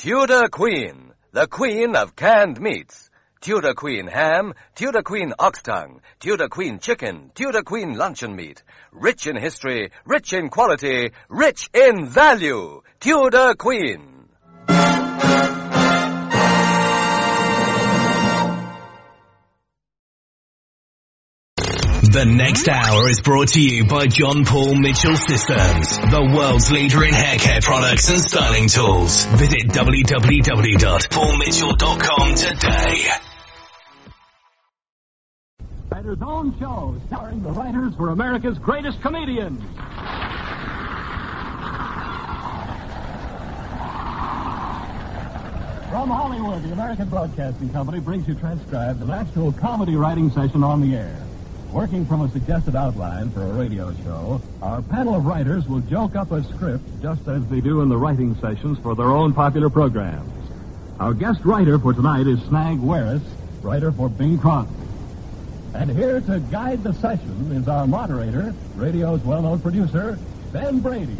Tudor Queen, the queen of canned meats. Tudor Queen ham, Tudor Queen ox tongue, Tudor Queen chicken, Tudor Queen luncheon meat. Rich in history, rich in quality, rich in value. Tudor Queen. The next hour is brought to you by John Paul Mitchell Systems, the world's leader in hair care products and styling tools. Visit www.paulmitchell.com today. Writer's own show, starring the writers for America's greatest comedians. From Hollywood, the American Broadcasting Company brings you transcribed an actual comedy writing session on the air. Working from a suggested outline for a radio show, our panel of writers will joke up a script just as they do in the writing sessions for their own popular programs. Our guest writer for tonight is Snag Weris, writer for Bing Crosby. And here to guide the session is our moderator, radio's well-known producer, Ben Brady.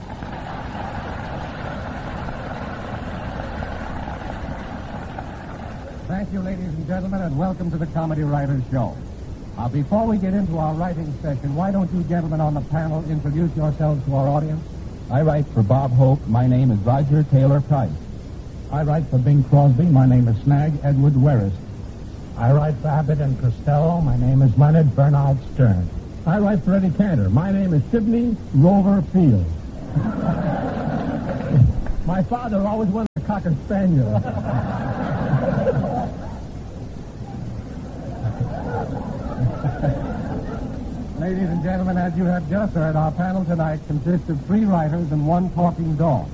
Thank you, ladies and gentlemen, and welcome to the Comedy Writers Show. Before we get into our writing session, why don't you gentlemen on the panel introduce yourselves to our audience? I write for Bob Hope. My name is Roger Taylor Price. I write for Bing Crosby. My name is Snag Edward Weris. I write for Abbott and Costello. My name is Leonard Bernard Stern. I write for Eddie Cantor. My name is Sidney Rover Field. My father always wanted a Cocker Spaniel. Ladies and gentlemen, as you have just heard, our panel tonight consists of 3 writers and 1 talking dog.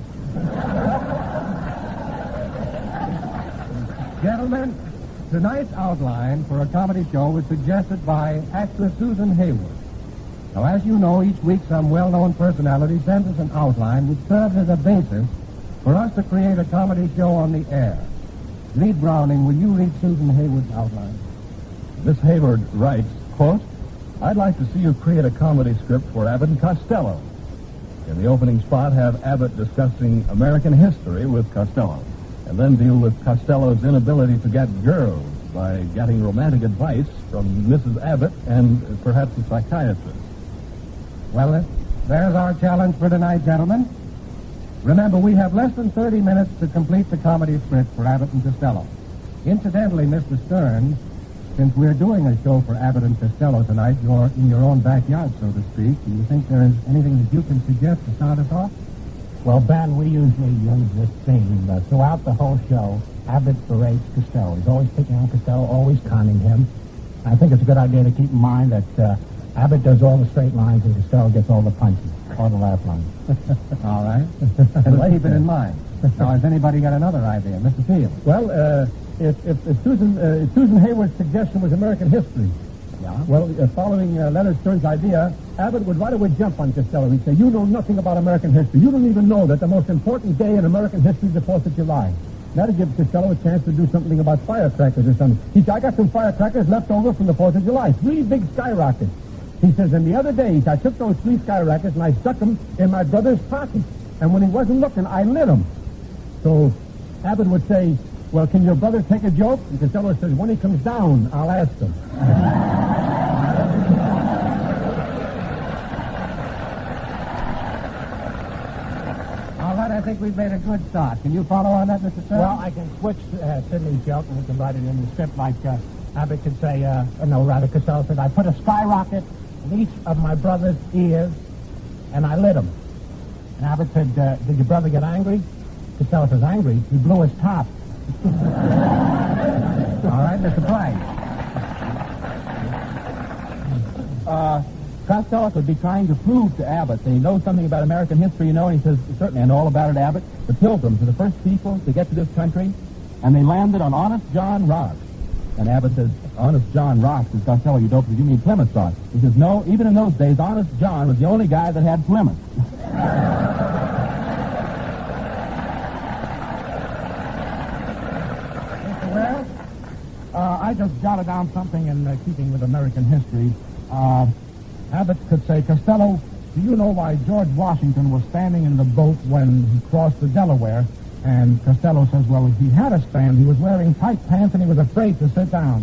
Gentlemen, tonight's outline for a comedy show was suggested by actress Susan Hayward. Now, as you know, each week some well-known personality sends us an outline which serves as a basis for us to create a comedy show on the air. Reed Browning, will you read Susan Hayward's outline? Miss Hayward writes, quote, I'd like to see you create a comedy script for Abbott and Costello. In the opening spot, have Abbott discussing American history with Costello, and then deal with Costello's inability to get girls by getting romantic advice from Mrs. Abbott and perhaps a psychiatrist. Well, there's our challenge for tonight, gentlemen. Remember, we have less than 30 minutes to complete the comedy script for Abbott and Costello. Incidentally, Mr. Stern, since we're doing a show for Abbott and Costello tonight, you're in your own backyard, so to speak. Do you think there is anything that you can suggest to start us off? Well, Ben, we usually use this theme throughout the whole show. Abbott berates Costello. He's always picking on Costello, always conning him. I think it's a good idea to keep in mind that Abbott does all the straight lines and Costello gets all the punches, all the laugh lines. All right. We'll keep it in mind. Now, has anybody got another idea? Mr. Field? Well, if Susan Hayward's suggestion was American history, well, following Leonard Stern's idea, Abbott would right away jump on Costello. He'd say, you know nothing about American history. You don't even know that the most important day in American history is the 4th of July. That'd give Costello a chance to do something about firecrackers or something. He said, I got some firecrackers left over from the 4th of July. 3 big skyrockets. He says, and the other day, I took those 3 skyrockets and I stuck them in my brother's pocket. And when he wasn't looking, I lit them. So Abbott would say, well, can your brother take a joke? And Costello says, when he comes down, I'll ask him. All right, I think we've made a good start. Can you follow on that, Mr. Stern? Well, I can switch Sidney's joke, and we can write it in the script like Abbott could say, Costello said, I put a skyrocket in each of my brother's ears, and I lit them. And Abbott said, did your brother get angry? Costello says, angry? He blew his top. All right, Mr. Price. Costello could be trying to prove to Abbott that he knows something about American history, and he says, certainly I know all about it, Abbott. The Pilgrims were the first people to get to this country, and they landed on Honest John Rocks. And Abbott says, Honest John Rocks. And Costello, you dope, you mean Plymouth Rock. He says, no, even in those days, Honest John was the only guy that had Plymouth. I just jotted down something in keeping with American history. Abbott could say, Costello, do you know why George Washington was standing in the boat when he crossed the Delaware And Costello says, well, if he had a stand, he was wearing tight pants and he was afraid to sit down.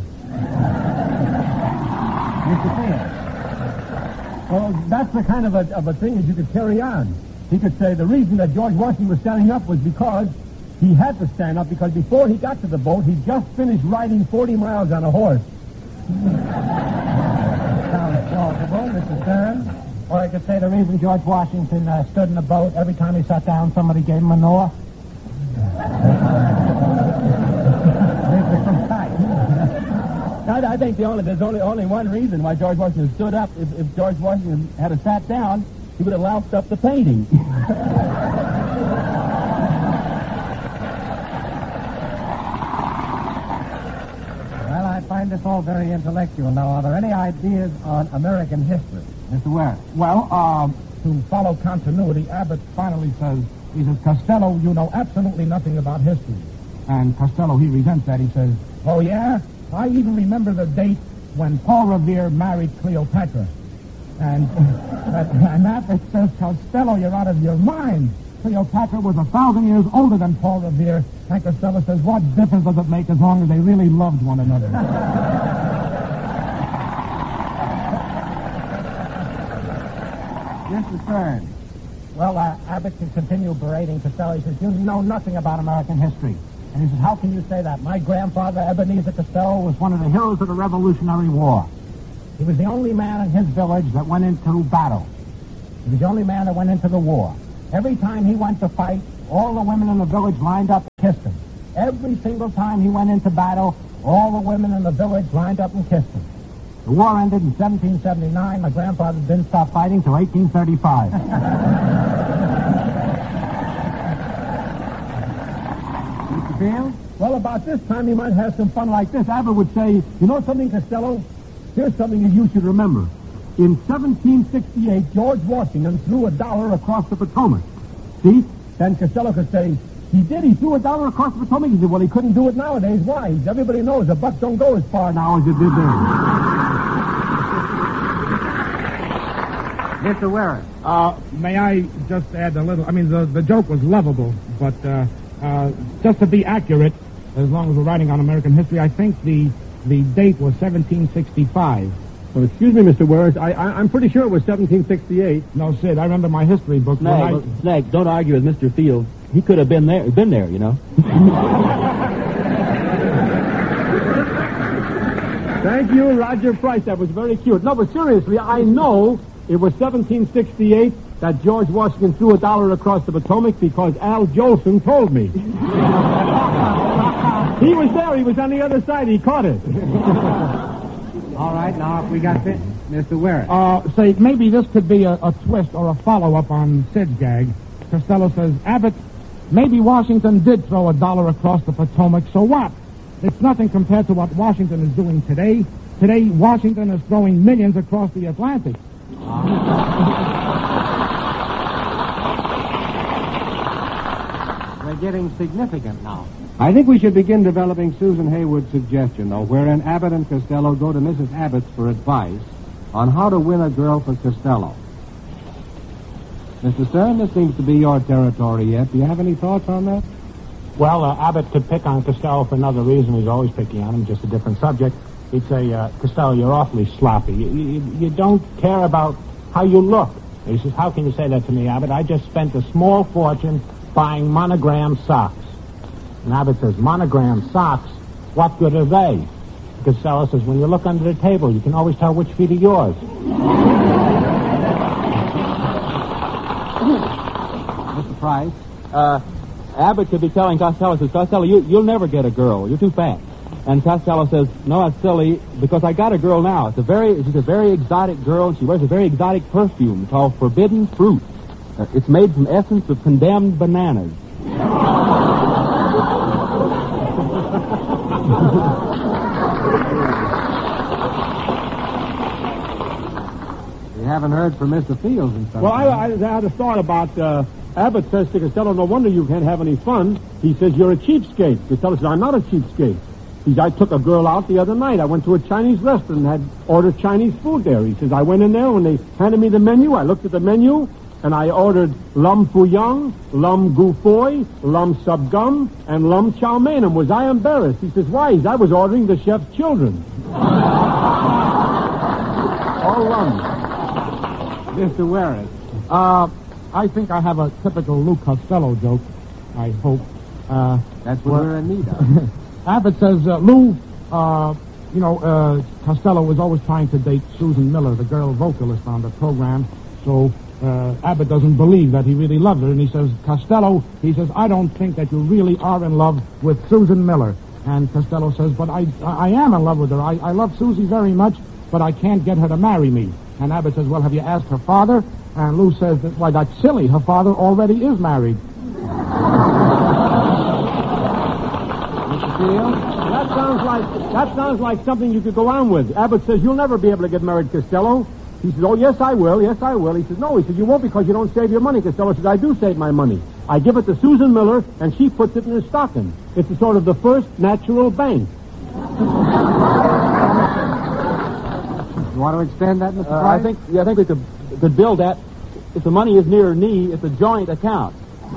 Mr. Field. Well, that's the kind of a thing that you could carry on. He could say the reason that George Washington was standing up was because he had to stand up, because before he got to the boat, he just finished riding 40 miles on a horse. Sounds plausible, Mr. Stern. Or I could say the reason George Washington stood in the boat, every time he sat down, somebody gave him manure. I think there's only one reason why George Washington stood up. If George Washington had sat down, he would have loused up the painting. Well, I find this all very intellectual. Now, are there any ideas on American history? Mr. Ware? Well, to follow continuity, Abbott finally says, he says, Costello, you know absolutely nothing about history. And Costello, he resents that. He says, oh, yeah? I even remember the date when Paul Revere married Cleopatra. And Abbott says, Costello, you're out of your mind. Cleopatra was 1,000 years older than Paul Revere. And Costello says, what difference does it make as long as they really loved one another? Mr. Stern. Well, Abbott can continue berating Costello. He says, you know nothing about American history. And he says, how can you say that? My grandfather, Ebenezer Costello, was one of the heroes of the Revolutionary War. He was the only man in his village that went into battle. He was the only man that went into the war. Every time he went to fight, all the women in the village lined up and kissed him. Every single time he went into battle, all the women in the village lined up and kissed him. The war ended in 1779. My grandfather didn't stop fighting till 1835. Mr. Field? Well, about this time, he might have some fun like this. Abbott would say, you know something, Costello? Here's something that you should remember. In 1768, George Washington threw $1 across the Potomac. See? Then Costello could say, he did. He threw $1 across the Potomac. He said, well, he couldn't do it nowadays. Why? Everybody knows the buck don't go as far now as it did then. Mr. Ware? May I just add a little? I mean, the joke was lovable, but just to be accurate, as long as we're writing on American history, I think the date was 1765. Well, excuse me, Mr. Ware. I'm pretty sure it was 1768. No, Sid, I remember my history book. Snag, don't argue with Mr. Field. He could have been there, you know. Thank you, Roger Price. That was very cute. No, but seriously, I know it was 1768 that George Washington threw $1 across the Potomac because Al Jolson told me. He was there. He was on the other side. He caught it. All right, now if we got this, Mr. Ware. Say, maybe this could be a twist or a follow-up on Sid's gag. Costello says, Abbott, maybe Washington did throw $1 across the Potomac, so what? It's nothing compared to what Washington is doing today. Today, Washington is throwing millions across the Atlantic. We're getting significant now. I think we should begin developing Susan Haywood's suggestion, though, wherein Abbott and Costello go to Mrs. Abbott's for advice on how to win a girl for Costello. Mr. Stern, this seems to be your territory yet. Do you have any thoughts on that? Well, Abbott could pick on Costello for another reason. He's always picking on him, just a different subject. He'd say, Costello, you're awfully sloppy. You don't care about how you look. He says, how can you say that to me, Abbott? I just spent a small fortune buying monogram socks. And Abbott says, monogram socks? What good are they? Costello says, when you look under the table, you can always tell which feet are yours. Mr. Price? Abbott could be telling Costello, says, Costello, you'll never get a girl. You're too fat. And Costello says, no, that's silly, because I got a girl now. She's a very exotic girl, and she wears a very exotic perfume called Forbidden Fruit. It's made from essence of condemned bananas. We haven't heard from Mr. Fields in some Well, time. I had a thought about Abbott says to Costello, no wonder you can't have any fun. He says, you're a cheapskate. Costello says, I'm not a cheapskate. He says, I took a girl out the other night. I went to a Chinese restaurant and had ordered Chinese food there. He says, I went in there when they handed me the menu. I looked at the menu, and I ordered lum fuyang, lum gufoy, lum subgum, and lum chow mein. Was I embarrassed? He says, why? I was ordering the chef's children. All lum. Mr. Warren. I think I have a typical Lou Costello joke, I hope. That's what we're in need of. Abbott says, Lou, Costello was always trying to date Susan Miller, the girl vocalist on the program, so Abbott doesn't believe that he really loves her, and he says, Costello, he says, I don't think that you really are in love with Susan Miller. And Costello says, but I am in love with her. I love Susie very much, but I can't get her to marry me. And Abbott says, well, have you asked her father? And Lou says, why, that's silly. Her father already is married. Mr. Steele? That sounds like something you could go on with. Abbott says, you'll never be able to get married, Costello. He says, oh, yes, I will. He says, no. He says, you won't because you don't save your money. Costello says, I do save my money. I give it to Susan Miller, and she puts it in her stocking. It's a sort of the first natural bank. You want to extend that, Mr. I think we could build that. If the money is near her knee, it's a joint account.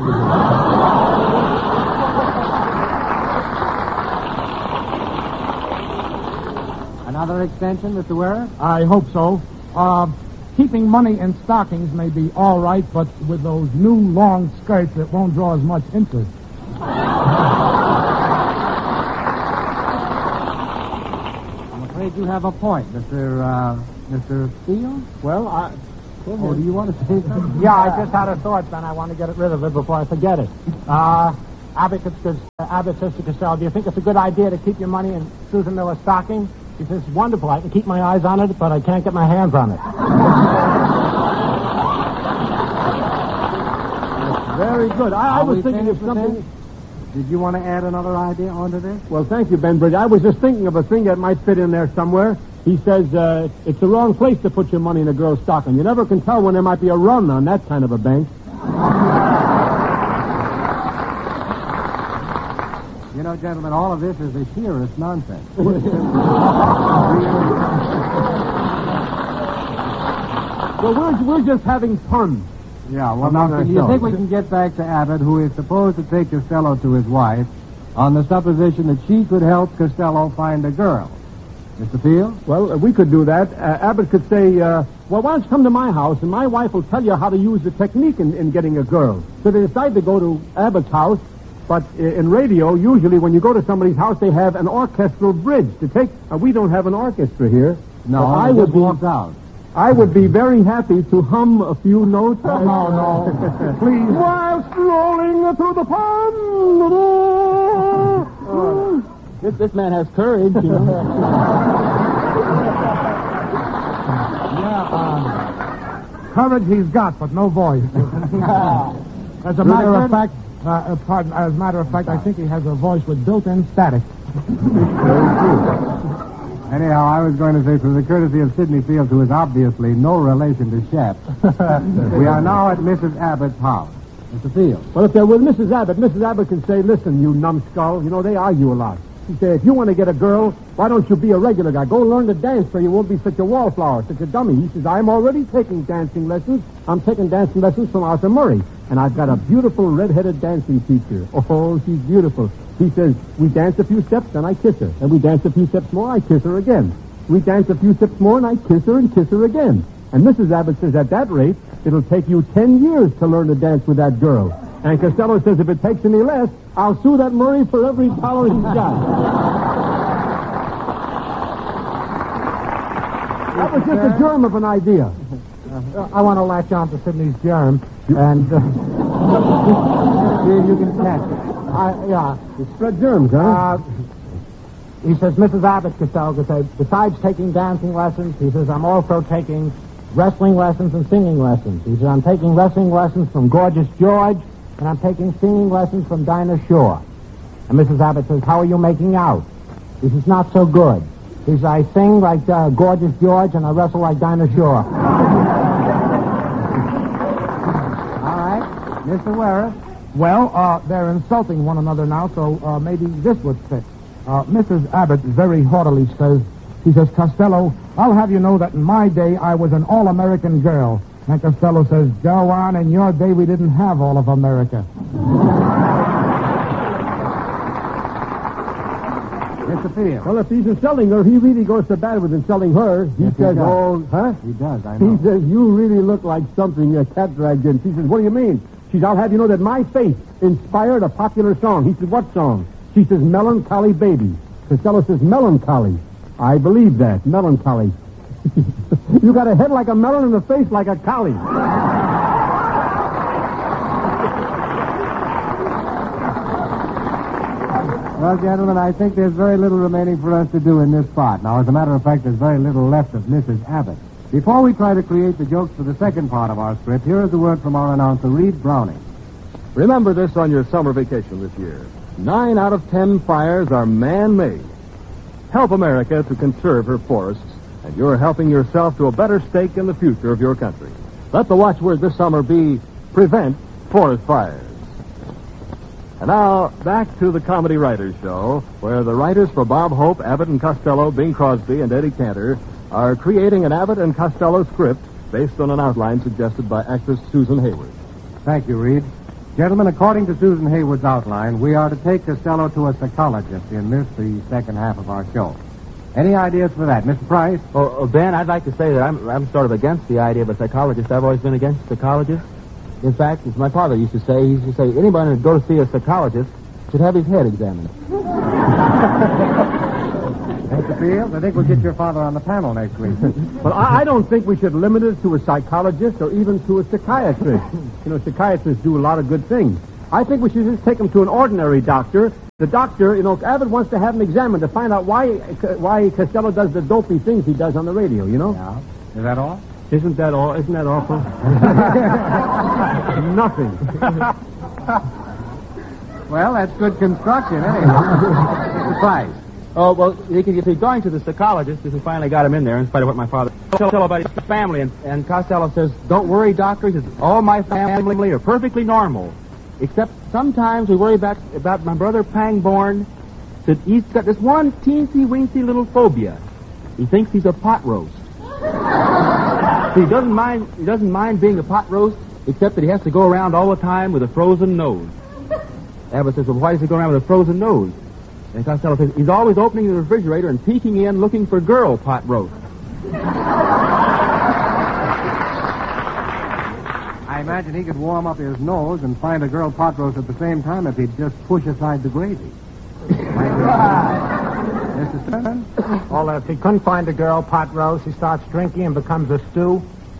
Another extension, Mr. Warren? I hope so. Keeping money in stockings may be all right, but with those new long skirts, it won't draw as much interest. I'm afraid you have a point, Mr. Steele. Well, do you want to say something? Yeah, I just had a thought, Ben. I want to get rid of it before I forget it. Abbott says to Costello, do you think it's a good idea to keep your money in Susan Miller's stocking? He says, wonderful. I can keep my eyes on it, but I can't get my hands on it. very good. I was thinking of something. Did you want to add another idea onto this? Well, thank you, Ben Bridge. I was just thinking of a thing that might fit in there somewhere. He says it's the wrong place to put your money in a girl's stocking. You never can tell when there might be a run on that kind of a bank. You know, gentlemen, all of this is the sheerest nonsense. Well, we're just having fun. Yeah, well, now, do you think we can get back to Abbott, who is supposed to take Costello to his wife, on the supposition that she could help Costello find a girl? Mr. Field? Well, we could do that. Abbott could say, well, why don't you come to my house, and my wife will tell you how to use the technique in getting a girl. So they decide to go to Abbott's house, but in radio, usually when you go to somebody's house, they have an orchestral bridge to take. We don't have an orchestra here. No, I would walk out. I would be very happy to hum a few notes. No. Please. While strolling through the pond. This man has courage, you know. Courage he's got, but no voice. As a matter of fact, I think he has a voice with built-in static. Anyhow, I was going to say, through the courtesy of Sidney Fields, who is obviously no relation to Shep, we are now at Mrs. Abbott's house. Mr. Fields. Well, if they're with Mrs. Abbott can say, listen, you numbskull, you know, they argue a lot. She said, if you want to get a girl, why don't you be a regular guy? Go learn to dance so you won't be such a wallflower, such a dummy. He says, I'm already taking dancing lessons. I'm taking dancing lessons from Arthur Murray. And I've got a beautiful red-headed dancing teacher. Oh, she's beautiful. He says, we dance a few steps, then I kiss her. And we dance a few steps more, I kiss her again. We dance a few steps more, and I kiss her again. And Mrs. Abbott says, at that rate, it'll take you 10 years to learn to dance with that girl. And Costello says, if it takes any less, I'll sue that Murray for every dollar he's got. That was just a germ of an idea. I want to latch on to Sidney's germ, and see if you can catch it. You spread germs, huh? He says, Mrs. Abbott, Costello could say, besides taking dancing lessons, he says, I'm also taking wrestling lessons and singing lessons. He says, I'm taking wrestling lessons from Gorgeous George, and I'm taking singing lessons from Dinah Shore. And Mrs. Abbott says, how are you making out? He says, not so good. He says, I sing like Gorgeous George, and I wrestle like Dinah Shore. All right. Mr. Warren. Well, they're insulting one another now, so maybe this would fit. Mrs. Abbott very haughtily says, she says, Costello, I'll have you know that in my day I was an all-American girl. And Costello says, go on, in your day we didn't have all of America. Mr. Field. Well, if he's insulting her, he really goes to bad with insulting her. He says, huh? He does, I know. He says, you really look like something a cat dragged in. She says, what do you mean? She says, I'll have you know that my face inspired a popular song. He says, what song? She says, Melancholy Baby. Costello says, melancholy. I believe that, melancholy. You got a head like a melon and a face like a collie. Well, gentlemen, I think there's very little remaining for us to do in this part. Now, as a matter of fact, there's very little left of Mrs. Abbott. Before we try to create the jokes for the second part of our script, here is a word from our announcer, Reed Browning. Remember this on your summer vacation this year. 9 out of 10 fires are man-made. Help America to conserve her forests, and you're helping yourself to a better stake in the future of your country. Let the watchword this summer be prevent forest fires. And now, back to the Comedy Writers Show, where the writers for Bob Hope, Abbott and Costello, Bing Crosby, and Eddie Cantor are creating an Abbott and Costello script based on an outline suggested by actress Susan Hayward. Thank you, Reed. Gentlemen, according to Susan Hayward's outline, we are to take Costello to a psychologist in this, the second half of our show. Any ideas for that? Mr. Price? Oh, Ben, I'd like to say that I'm sort of against the idea of a psychologist. I've always been against psychologists. In fact, as my father used to say, anybody who'd go to see a psychologist should have his head examined. Mr. Field, I think we'll get your father on the panel next week. Well, I don't think we should limit it to a psychologist or even to a psychiatrist. You know, psychiatrists do a lot of good things. I think we should just take him to an ordinary doctor. The doctor, Abbott wants to have him examined to find out why Costello does the dopey things he does on the radio, you know? Yeah. Is that all? Isn't that all? Isn't that awful? Nothing. Well, that's good construction, anyway. Mr. Price. Oh, well, if he's going to the psychologist, he finally got him in there, in spite of what my father told about his family. And Costello says, don't worry, doctor. He says, all my family are perfectly normal. Except sometimes we worry about my brother Pangborn. That he's got this one teensy-weensy little phobia. He thinks he's a pot roast. He doesn't mind being a pot roast, except that he has to go around all the time with a frozen nose. Abbott says, well, why does he go around with a frozen nose? And Costello says, he's always opening the refrigerator and peeking in looking for girl pot roast. I imagine he could warm up his nose and find a girl pot roast at the same time if he'd just push aside the gravy. Mr. Stern? Well, if he couldn't find a girl pot roast, he starts drinking and becomes a stew.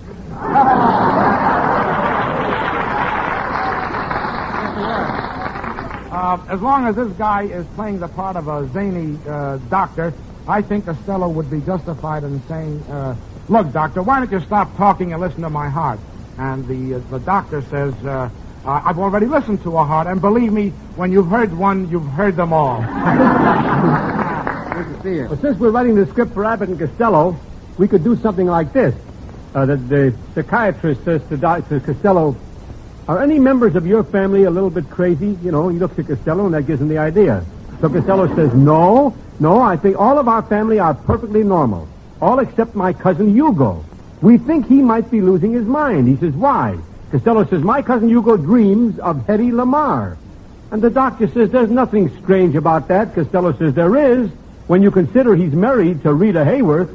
As long as this guy is playing the part of a zany doctor, I think Costello would be justified in saying, look, doctor, why don't you stop talking and listen to my heart? And the doctor says, I've already listened to a heart, and believe me, when you've heard one, you've heard them all. Well, since we're writing the script for Abbott and Costello, we could do something like this. The psychiatrist says to Costello, are any members of your family a little bit crazy? You know, he looks at Costello, and that gives him the idea. So Costello says, no, I think all of our family are perfectly normal. All except my cousin Hugo. We think he might be losing his mind. He says, why? Costello says, my cousin Hugo dreams of Hedy Lamarr. And the doctor says, there's nothing strange about that. Costello says, there is, when you consider he's married to Rita Hayworth.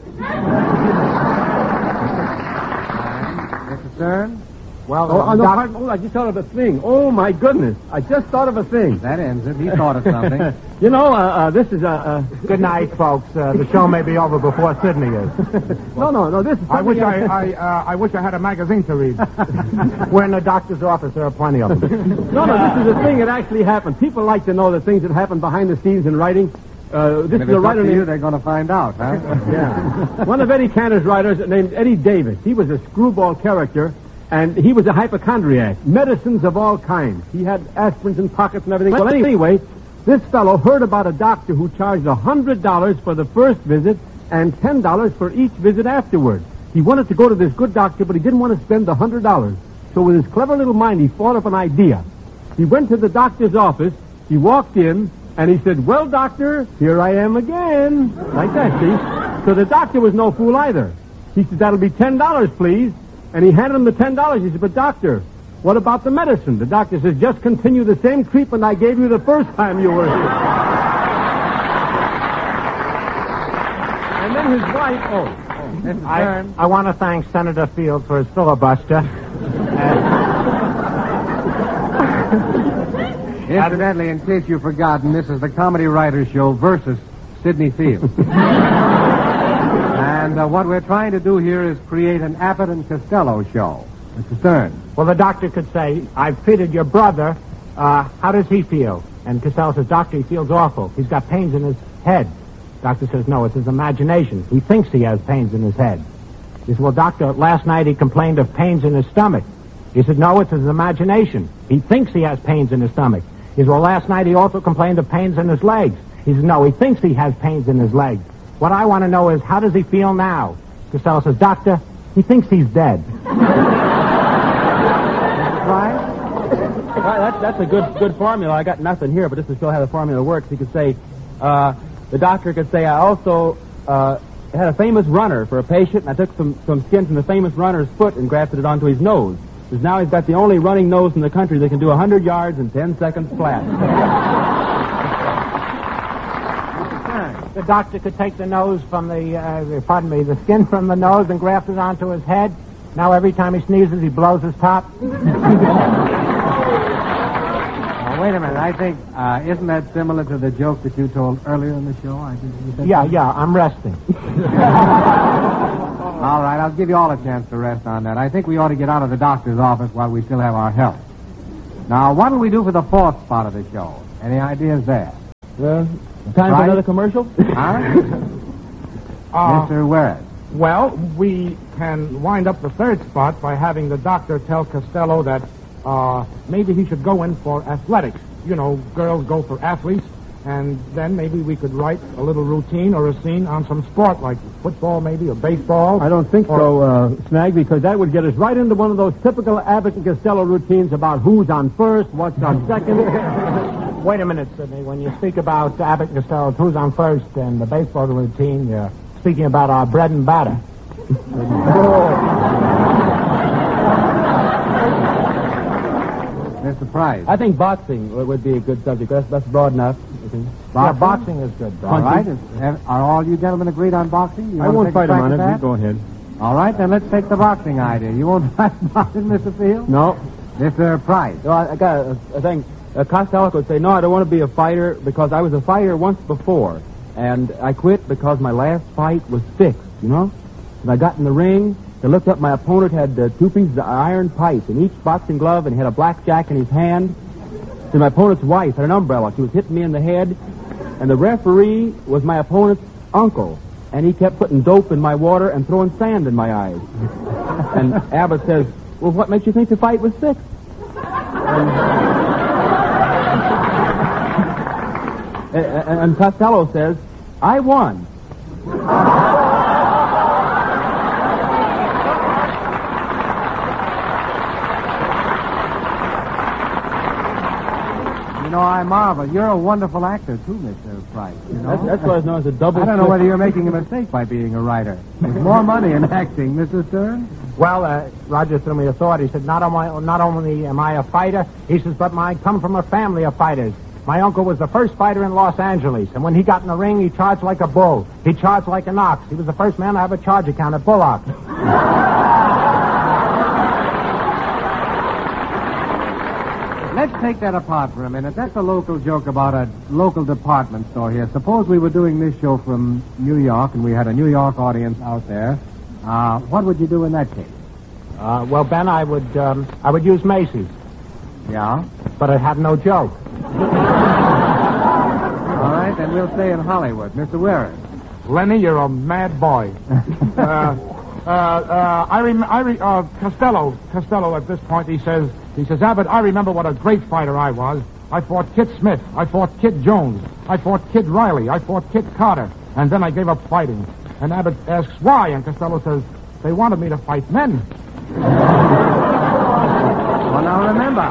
Mr. Stern? Well, I just thought of a thing. Oh, my goodness. I just thought of a thing. That ends it. He thought of something. You know, this is a... Good night, folks. The show may be over before Sydney is. No, this is... I wish I had a magazine to read. We're in the doctor's office. There are plenty of them. No, this is a thing that actually happened. People like to know the things that happen behind the scenes in writing. This is a writer named... They're going to find out, huh? Yeah. One of Eddie Cantor's writers named Eddie Davis. He was a screwball character, and he was a hypochondriac. Medicines of all kinds. He had aspirins in pockets and everything. Well, anyway, this fellow heard about a doctor who charged $100 for the first visit and $10 for each visit afterward. He wanted to go to this good doctor, but he didn't want to spend the $100. So with his clever little mind, he thought of an idea. He went to the doctor's office, he walked in, and he said, well, doctor, here I am again. Like that, see? So the doctor was no fool either. He said, that'll be $10, please. And he handed him the $10. He said, but doctor, what about the medicine? The doctor says, just continue the same treatment I gave you the first time you were here. And then his wife, I want to thank Senator Field for his filibuster. Incidentally, in case you've forgotten, this is the Comedy Writers Show versus Sidney Field. And what we're trying to do here is create an Abbott and Costello show. Mr. Stern. Well, the doctor could say, I've fitted your brother. How does he feel? And Costello says, doctor, he feels awful. He's got pains in his head. Doctor says, no, it's his imagination. He thinks he has pains in his head. He says, well, doctor, last night he complained of pains in his stomach. He said, no, it's his imagination. He thinks he has pains in his stomach. He said, well, last night he also complained of pains in his legs. He says, no, he thinks he has pains in his legs. What I want to know is, how does he feel now? Costello says, doctor, he thinks he's dead. Right, that's a good formula. I got nothing here, but just to show how the formula works, he could say, the doctor could say, I also had a famous runner for a patient, and I took some skin from the famous runner's foot and grafted it onto his nose. Because now he's got the only running nose in the country that can do 100 yards in 10 seconds flat. The doctor could take the nose from the skin from the nose and graft it onto his head. Now every time he sneezes, he blows his top. Wait a minute. I think, isn't that similar to the joke that you told earlier in the show? Yeah, I'm resting. All right, I'll give you all a chance to rest on that. I think we ought to get out of the doctor's office while we still have our health. Now, what will we do for the fourth spot of the show? Any ideas there? Time for another commercial? Mr. Werris. Well, we can wind up the third spot by having the doctor tell Costello that maybe he should go in for athletics. You know, girls go for athletes, and then maybe we could write a little routine or a scene on some sport, like football maybe, or baseball. I don't think so, Snag, because that would get us right into one of those typical Abbott and Costello routines about who's on first, what's on second. Wait a minute, Sidney. When you speak about Abbott and Costello, who's on first, and the baseball routine, you're speaking about our bread and batter. Mr. Price. I think boxing would be a good subject. That's broad enough. Boxing is good. All right. Are all you gentlemen agreed on boxing? I won't fight him on it. You go ahead. All right, then let's take the boxing idea. You won't fight boxing, Mr. Field? No. Mr. Price. No, I got a thing. Costello would say, no, I don't want to be a fighter because I was a fighter once before. And I quit because my last fight was fixed, you know? When I got in the ring, I looked up, my opponent had 2 pieces of iron pipe in each boxing glove and he had a blackjack in his hand. So my opponent's wife had an umbrella. She was hitting me in the head. And the referee was my opponent's uncle. And he kept putting dope in my water and throwing sand in my eyes. And Abbott says, well, what makes you think the fight was fixed? And Costello says, I won. You know, I marvel. You're a wonderful actor, too, Mr. Price. You know? That's what is known as a double... I don't know whether you're making a mistake by being a writer. There's more money in acting, Mr. Stern. Well, Roger threw me a thought. He said, not only am I a fighter, he says, but I come from a family of fighters. My uncle was the first fighter in Los Angeles, and when he got in the ring, he charged like a bull. He charged like an ox. He was the first man to have a charge account at Bull Ox. Let's take that apart for a minute. That's a local joke about a local department store here. Suppose we were doing this show from New York, and we had a New York audience out there. What would you do in that case? Well, Ben, I would use Macy's. Yeah? But I'd have no joke. All right, then we'll stay in Hollywood. Mr. Werris. Lenny, you're a mad boy. Costello at this point, he says, Abbott, I remember what a great fighter I was. I fought Kit Smith. I fought Kit Jones. I fought Kid Riley. I fought Kit Carter. And then I gave up fighting. And Abbott asks why, and Costello says, they wanted me to fight men. Well, now remember,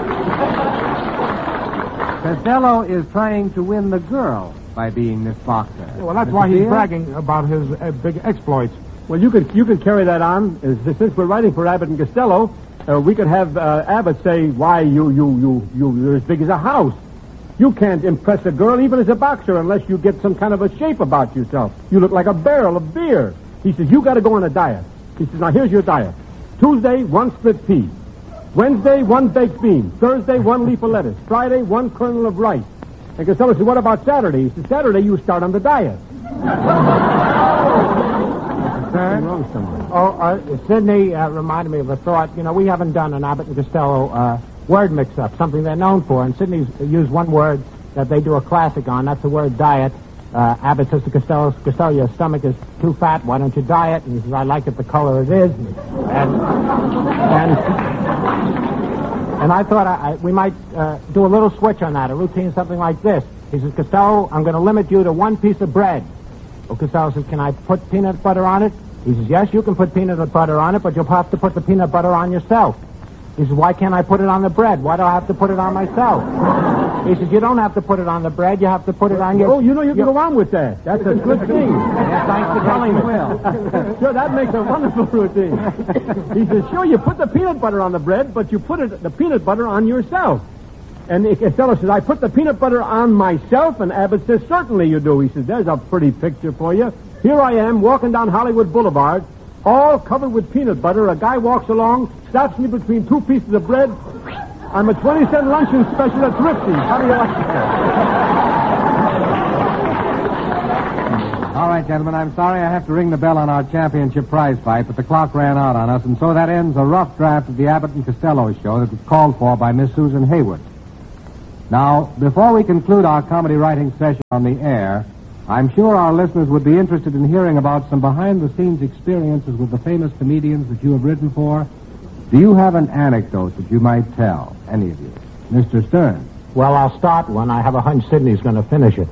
Costello is trying to win the girl by being this boxer. Well, that's why he's bragging about his big exploits. Well, you could carry that on. Since we're writing for Abbott and Costello, we could have Abbott say, "Why, you're as big as a house. You can't impress a girl even as a boxer unless you get some kind of a shape about yourself. You look like a barrel of beer." He says, "You got to go on a diet." He says, "Now here's your diet: Tuesday, 1 split pea; Wednesday, 1 baked bean; Thursday, 1 leaf of lettuce; Friday, 1 kernel of rice." And Costello said, "What about Saturday?" He said, "Saturday, you start on the diet." Sidney reminded me of a thought. You know, we haven't done an Abbott and Costello word mix-up, something they're known for. And Sidney's used one word that they do a classic on. That's the word diet. Abbott says to Costello, "Your stomach is too fat. Why don't you diet?" And he says, "I like it the color it is." And I thought we might do a little switch on that, a routine, something like this. He says, "Costello, I'm going to limit you to 1 piece of bread." Well, Costello says, "Can I put peanut butter on it?" He says, "Yes, you can put peanut butter on it, but you'll have to put the peanut butter on yourself." He says, "Why can't I put it on the bread? Why do I have to put it on myself?" He says, "You don't have to put it on the bread. You have to put it on your..." Oh, you can go on with that. That's a good thing. Yes, thanks for telling me. Sure, that makes a wonderful routine. He says, "Sure, you put the peanut butter on the bread, but you put the peanut butter on yourself." And Costello says, "I put the peanut butter on myself," and Abbott says, "Certainly you do." He says, "There's a pretty picture for you. Here I am, walking down Hollywood Boulevard, all covered with peanut butter. A guy walks along, stops me between 2 pieces of bread. I'm a 20-cent luncheon special at Thrifty's. How do you like that?" All right, gentlemen, I'm sorry I have to ring the bell on our championship prize fight, but the clock ran out on us, and so that ends a rough draft of the Abbott and Costello show that was called for by Miss Susan Hayward. Now, before we conclude our comedy writing session on the air, I'm sure our listeners would be interested in hearing about some behind-the-scenes experiences with the famous comedians that you have written for. Do you have an anecdote that you might tell, any of you? Mr. Stern. Well, I'll start one. I have a hunch Sidney's going to finish it.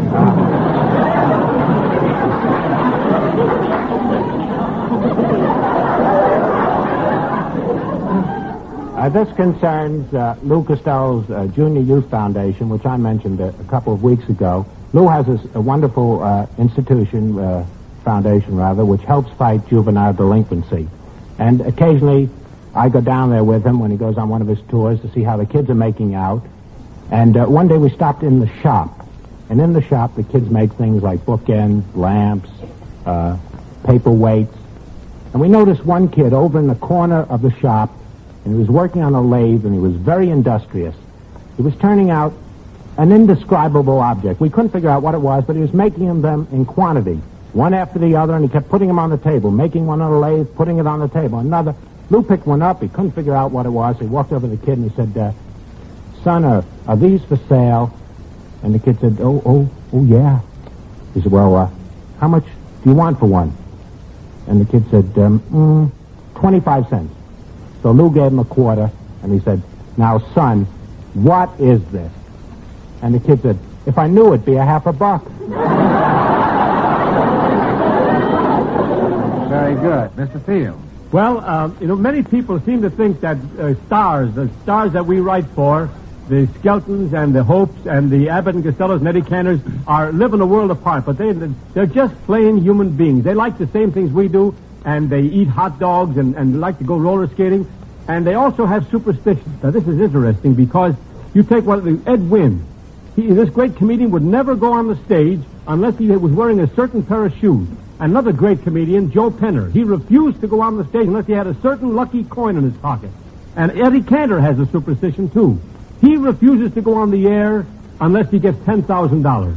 This concerns Lou Costello's Junior Youth Foundation, which I mentioned a couple of weeks ago. Lou has a wonderful foundation, which helps fight juvenile delinquency. And occasionally I go down there with him when he goes on one of his tours to see how the kids are making out. And one day we stopped in the shop. And in the shop, the kids make things like bookends, lamps, paperweights. And we noticed one kid over in the corner of the shop, and he was working on a lathe, and he was very industrious. He was turning out an indescribable object. We couldn't figure out what it was, but he was making them in quantity, one after the other, and he kept putting them on the table, making one on the lathe, putting it on the table. Another. Lou picked one up. He couldn't figure out what it was. He walked over to the kid, and he said, "Son, are these for sale?" And the kid said, oh, yeah. He said, "Well, how much do you want for one?" And the kid said, 25 cents. So Lou gave him a quarter, and he said, "Now, son, what is this?" And the kid said, "If I knew, it'd be a half a buck." Very good. Mr. Field. Well, many people seem to think that the stars that we write for, the Skeltons and the Hopes and the Abbott and Costellos and Eddie Cantors, live in a world apart. But they're just plain human beings. They like the same things we do, and they eat hot dogs and like to go roller skating. And they also have superstitions. Now, this is interesting because you take Ed Wynn. This great comedian would never go on the stage unless he was wearing a certain pair of shoes. Another great comedian, Joe Penner. He refused to go on the stage unless he had a certain lucky coin in his pocket. And Eddie Cantor has a superstition, too. He refuses to go on the air unless he gets $10,000.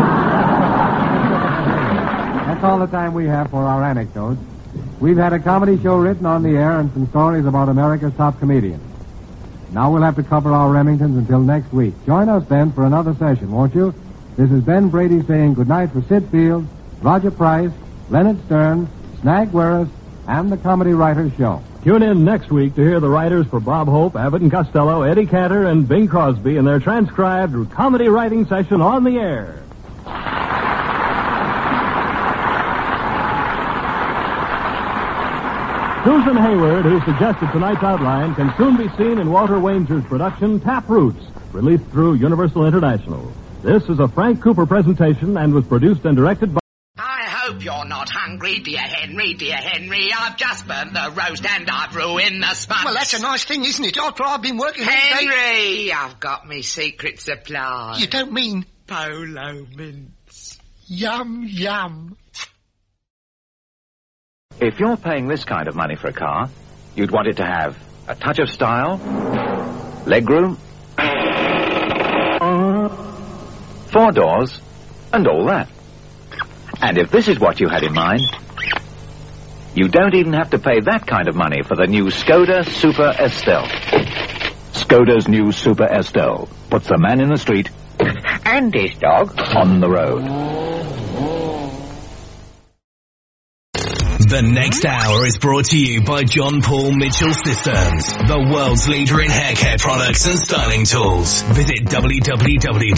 That's all the time we have for our anecdotes. We've had a comedy show written on the air and some stories about America's top comedians. Now we'll have to cover our Remingtons until next week. Join us then for another session, won't you? This is Ben Brady saying goodnight for Sid Field, Roger Price, Leonard Stern, Snag Werris, and the Comedy Writers Show. Tune in next week to hear the writers for Bob Hope, Abbott and Costello, Eddie Cantor, and Bing Crosby in their transcribed comedy writing session on the air. Susan Hayward, who suggested tonight's outline, can soon be seen in Walter Wanger's production, Tap Roots, released through Universal International. This is a Frank Cooper presentation and was produced and directed by... I hope hope you're not hungry, dear Henry, dear Henry. I've just burnt the roast and I've ruined the sponge. Well, that's a nice thing, isn't it? After I've been working... Henry, I've got me secret supply. You don't mean... Polo mints. Yum, yum. If you're paying this kind of money for a car, you'd want it to have a touch of style, legroom, 4 doors, and all that. And if this is what you had in mind, you don't even have to pay that kind of money for the new Skoda Super Estelle. Skoda's new Super Estelle puts the man in the street and his dog on the road. The next hour is brought to you by John Paul Mitchell Systems, the world's leader in hair care products and styling tools. Visit www.johnpaulmitchell.com.